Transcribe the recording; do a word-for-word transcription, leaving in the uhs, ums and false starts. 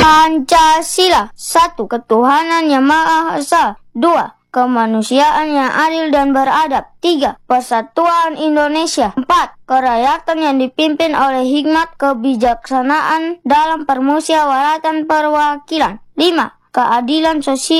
Pancasila. Satu, ketuhanan yang Maha Esa. Dua, kemanusiaan yang adil dan beradab. Tiga, persatuan Indonesia. Empat, kerakyatan yang dipimpin oleh hikmat kebijaksanaan dalam permusyawaratan perwakilan. Lima, keadilan sosial